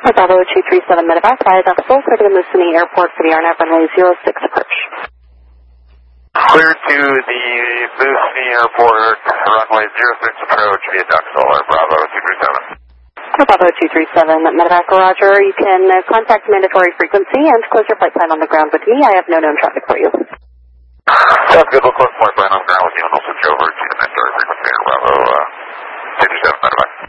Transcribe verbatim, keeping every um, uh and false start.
Bravo two three seven medevac via Duxville, clear to the Moosonee Airport for the R N A V runway zero six approach. Clear to the Moosonee Airport, runway zero six approach via Duxville, or Bravo two three seven. Bravo two three seven medevac, roger. You can uh, contact mandatory frequency and close your flight plan on the ground with me. I have no known traffic for you. Sounds good. We'll close flight plan on the ground with you, and we'll switch over to the mandatory frequency on Bravo uh, two three seven medevac.